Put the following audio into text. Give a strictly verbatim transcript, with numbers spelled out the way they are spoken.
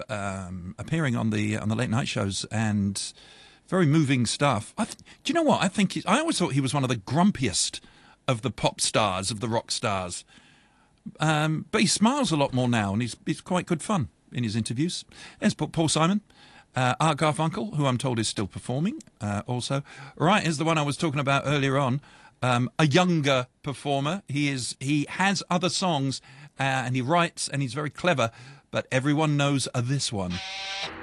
um, appearing on the on the late night shows and very moving stuff. I th- do you know what I think? He, I always thought he was one of the grumpiest of the pop stars, of the rock stars. Um, but he smiles a lot more now, and he's he's quite good fun in his interviews. There's Paul Simon. Uh, Art Garfunkel, who I'm told is still performing uh, also. Right, is the one I was talking about earlier on. Um, a younger performer. He is. He has other songs uh, and he writes and he's very clever, but everyone knows uh, this one.